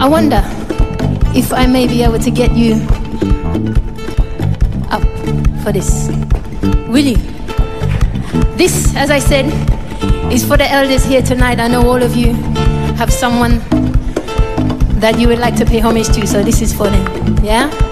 wonder if I may be able to get you up for this. Will you? This, as I said, is for the elders here tonight. I know all of you have someone that you would like to pay homage to, so this is for them. Yeah?